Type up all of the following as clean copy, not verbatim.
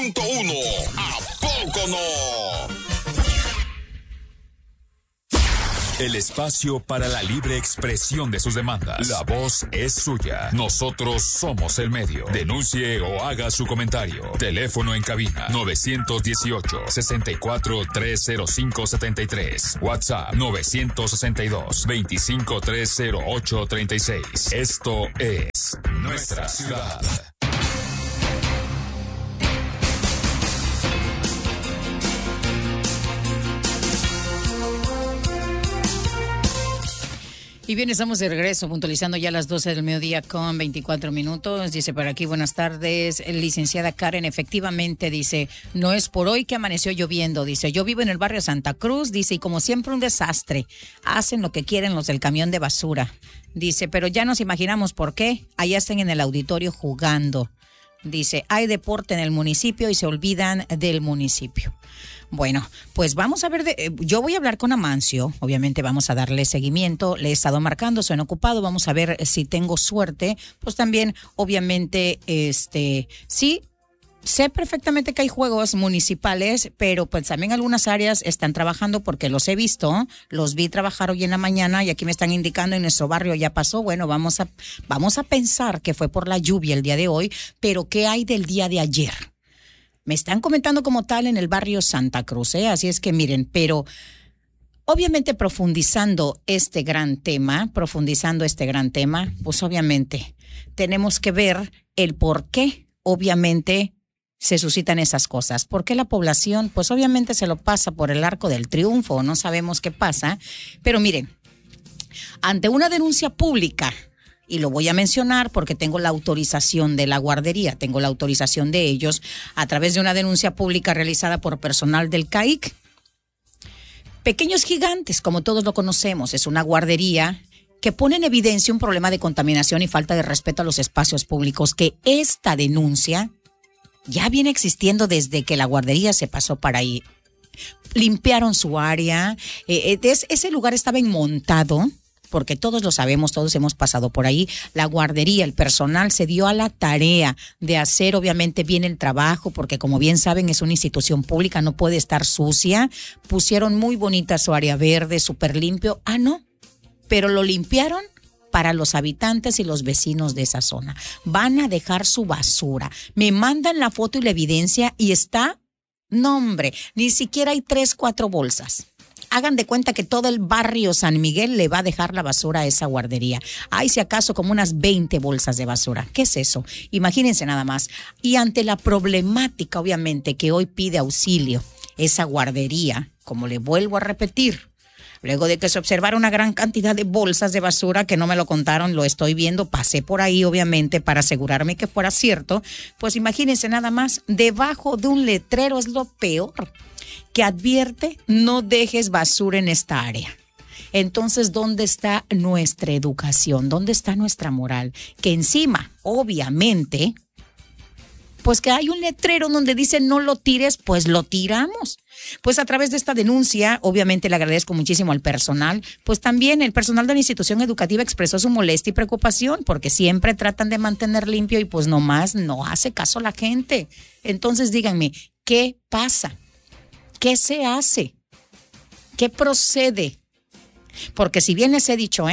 1. ¿A poco no? El espacio para la libre expresión de sus demandas. La voz es suya. Nosotros somos el medio. Denuncie o haga su comentario. Teléfono en cabina 918-64-305-73. WhatsApp 962-2530836. Esto es Nuestra Ciudad. Y bien, estamos de regreso, puntualizando ya las 12 del mediodía con 24 minutos. Dice por aquí, buenas tardes, licenciada Karen. Efectivamente, dice, no es por hoy que amaneció lloviendo. Dice, yo vivo en el barrio Santa Cruz, dice, y como siempre un desastre. Hacen lo que quieren los del camión de basura. Dice, pero ya nos imaginamos por qué. Allá están en el auditorio jugando. Dice, hay deporte en el municipio y se olvidan del municipio. Bueno, pues vamos a ver, yo voy a hablar con Amancio, obviamente vamos a darle seguimiento, le he estado marcando, suena ocupado, vamos a ver si tengo suerte, pues también, obviamente, sí, sé perfectamente que hay juegos municipales, pero pues también algunas áreas están trabajando porque los he visto, los vi trabajar hoy en la mañana y aquí me están indicando en nuestro barrio ya pasó. Bueno, vamos a pensar que fue por la lluvia el día de hoy, pero ¿qué hay del día de ayer? Me están comentando como tal en el barrio Santa Cruz, ¿eh? Así es que miren, pero obviamente profundizando este gran tema, pues obviamente tenemos que ver el por qué, obviamente, se suscitan esas cosas. ¿Por qué la población? Pues obviamente se lo pasa por el arco del triunfo, no sabemos qué pasa, pero miren, ante una denuncia pública, y lo voy a mencionar porque tengo la autorización de la guardería, tengo la autorización de ellos a través de una denuncia pública realizada por personal del CAIC. Pequeños Gigantes, como todos lo conocemos, es una guardería que pone en evidencia un problema de contaminación y falta de respeto a los espacios públicos, que esta denuncia ya viene existiendo desde que la guardería se pasó para ahí. Limpiaron su área, ese lugar estaba inmontado, porque todos lo sabemos, todos hemos pasado por ahí. La guardería, el personal se dio a la tarea de hacer obviamente bien el trabajo, porque como bien saben es una institución pública, no puede estar sucia. Pusieron muy bonita su área verde, súper limpio. Ah, no, pero lo limpiaron para los habitantes y los vecinos de esa zona. Van a dejar su basura. Me mandan la foto y la evidencia y está, no hombre, ni siquiera hay 3, 4 bolsas. Hagan de cuenta que todo el barrio San Miguel le va a dejar la basura a esa guardería. Hay si acaso como unas 20 bolsas de basura. ¿Qué es eso? Imagínense nada más. Y ante la problemática, obviamente, que hoy pide auxilio esa guardería, como le vuelvo a repetir, luego de que se observara una gran cantidad de bolsas de basura que no me lo contaron, lo estoy viendo, pasé por ahí obviamente para asegurarme que fuera cierto, pues imagínense nada más, debajo de un letrero es lo peor, que advierte, no dejes basura en esta área. Entonces, ¿dónde está nuestra educación? ¿Dónde está nuestra moral? Que encima, obviamente, pues que hay un letrero donde dice no lo tires, pues lo tiramos. Pues a través de esta denuncia, obviamente le agradezco muchísimo al personal, pues también el personal de la institución educativa expresó su molestia y preocupación porque siempre tratan de mantener limpio y pues nomás no hace caso la gente. Entonces díganme, ¿qué pasa? ¿Qué se hace? ¿Qué procede? Porque si bien les he dicho,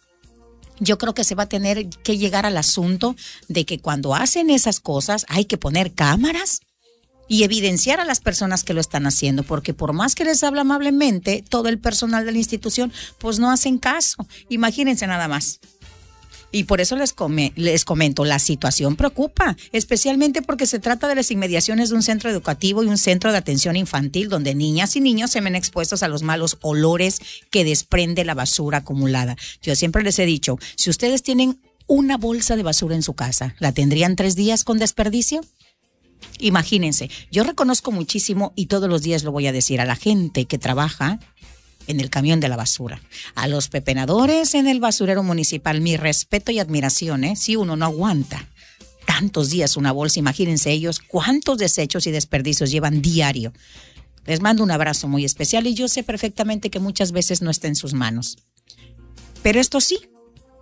yo creo que se va a tener que llegar al asunto de que cuando hacen esas cosas hay que poner cámaras y evidenciar a las personas que lo están haciendo, porque por más que les habla amablemente, todo el personal de la institución, pues no hacen caso. Imagínense nada más. Y por eso les comento, la situación preocupa, especialmente porque se trata de las inmediaciones de un centro educativo y un centro de atención infantil donde niñas y niños se ven expuestos a los malos olores que desprende la basura acumulada. Yo siempre les he dicho, si ustedes tienen una bolsa de basura en su casa, ¿la tendrían 3 días con desperdicio? Imagínense, yo reconozco muchísimo y todos los días lo voy a decir a la gente que trabaja en el camión de la basura, a los pepenadores en el basurero municipal, mi respeto y admiración, si uno no aguanta tantos días una bolsa, imagínense ellos cuántos desechos y desperdicios llevan diario. Les mando un abrazo muy especial y yo sé perfectamente que muchas veces no está en sus manos. Pero esto sí,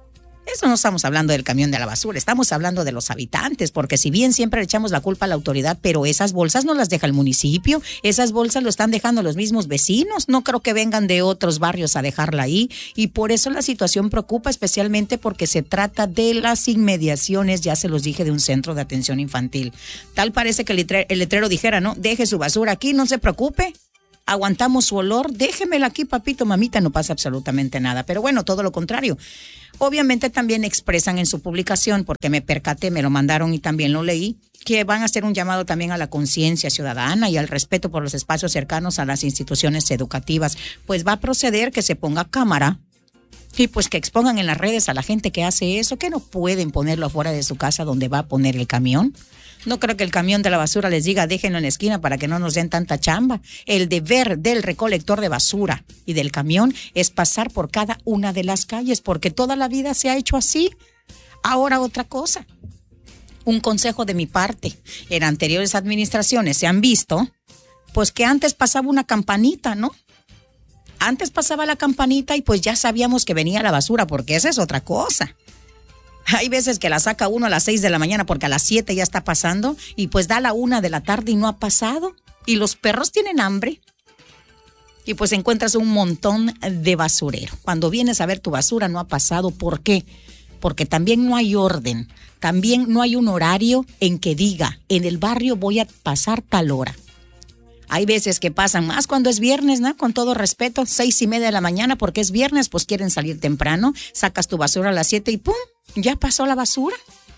Eso no estamos hablando del camión de la basura, estamos hablando de los habitantes, porque si bien siempre le echamos la culpa a la autoridad, pero esas bolsas no las deja el municipio, esas bolsas lo están dejando los mismos vecinos, no creo que vengan de otros barrios a dejarla ahí, y por eso la situación preocupa, especialmente porque se trata de las inmediaciones, ya se los dije, de un centro de atención infantil. Tal parece que el letrero dijera, ¿no? Deje su basura aquí, no se preocupe. Aguantamos su olor, déjemela aquí, papito, mamita, no pasa absolutamente nada. Pero bueno, todo lo contrario. Obviamente también expresan en su publicación, porque me percaté, me lo mandaron y también lo leí, que van a hacer un llamado también a la conciencia ciudadana y al respeto por los espacios cercanos a las instituciones educativas. Pues va a proceder que se ponga cámara y pues que expongan en las redes a la gente que hace eso, que no pueden ponerlo afuera de su casa donde va a poner el camión. No creo que el camión de la basura les diga déjenlo en la esquina para que no nos den tanta chamba. El deber del recolector de basura y del camión es pasar por cada una de las calles, porque toda la vida se ha hecho así. Ahora otra cosa, un consejo de mi parte. En anteriores administraciones se han visto, pues que antes pasaba una campanita, ¿no? Antes pasaba la campanita y pues ya sabíamos que venía la basura, porque esa es otra cosa. Hay veces que la saca uno a las 6 de la mañana porque a las 7 ya está pasando y pues da a la 1 de la tarde y no ha pasado. Y los perros tienen hambre. Y pues encuentras un montón de basurero. Cuando vienes a ver tu basura no ha pasado. ¿Por qué? Porque también no hay orden. También no hay un horario en que diga, en el barrio voy a pasar tal hora. Hay veces que pasan más cuando es viernes, ¿no? Con todo respeto, 6:30 de la mañana porque es viernes, pues quieren salir temprano. Sacas tu basura a las 7 y ¡pum! Ya pasó la basura.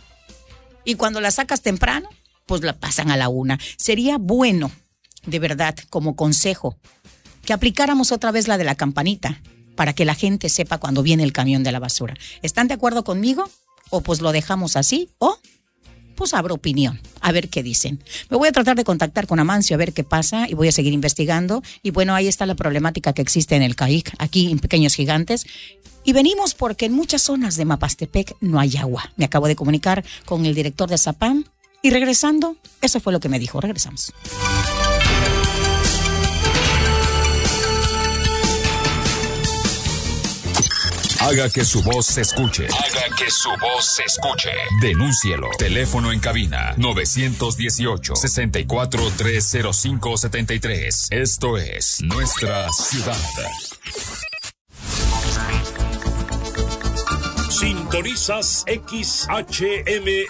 Y cuando la sacas temprano, pues la pasan a la 1. Sería bueno, de verdad, como consejo, que aplicáramos otra vez la de la campanita para que la gente sepa cuando viene el camión de la basura. ¿Están de acuerdo conmigo? O pues lo dejamos así, o pues abro opinión, a ver qué dicen. Me voy a tratar de contactar con Amancio a ver qué pasa y voy a seguir investigando. Y bueno, ahí está la problemática que existe en el CAIC, aquí en Pequeños Gigantes. Y venimos porque en muchas zonas de Mapastepec no hay agua. Me acabo de comunicar con el director de Zapam y regresando, eso fue lo que me dijo. Regresamos. Haga que su voz se escuche. Haga que su voz se escuche. Denúncielo. Teléfono en cabina 918-64-305-73. Esto es Nuestra Ciudad. Sintonizas XHMAI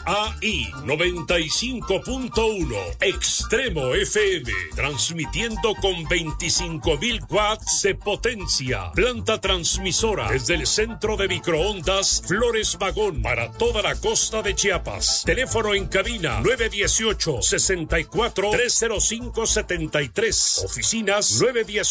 95.1 Extremo FM, transmitiendo con 25,000 watts de potencia. Planta transmisora desde el centro de microondas Flores Magón para toda la costa de Chiapas. Teléfono en cabina 918-64-305-73. Oficinas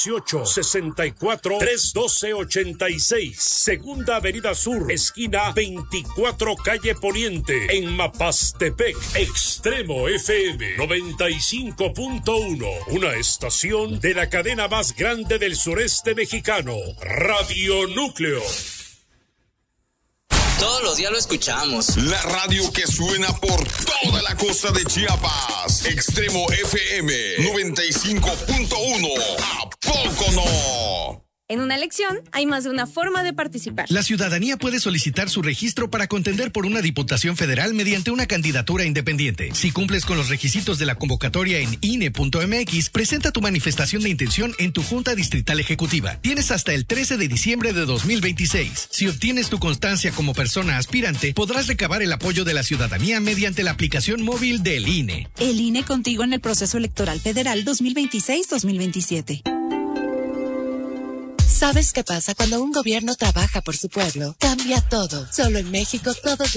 918-64-312-86. Segunda Avenida Sur, esquina 24 calle Poniente, en Mapastepec. Extremo FM 95.1, una estación de la cadena más grande del sureste mexicano, Radio Núcleo. Todos los días lo escuchamos. La radio que suena por toda la costa de Chiapas. Extremo FM 95.1. ¿A poco no? En una elección hay más de una forma de participar. La ciudadanía puede solicitar su registro para contender por una diputación federal mediante una candidatura independiente. Si cumples con los requisitos de la convocatoria en INE.mx, presenta tu manifestación de intención en tu Junta Distrital Ejecutiva. Tienes hasta el 13 de diciembre de 2026. Si obtienes tu constancia como persona aspirante, podrás recabar el apoyo de la ciudadanía mediante la aplicación móvil del INE. El INE contigo en el proceso electoral federal 2026-2027. ¿Sabes qué pasa cuando un gobierno trabaja por su pueblo? Cambia todo. Solo en México todos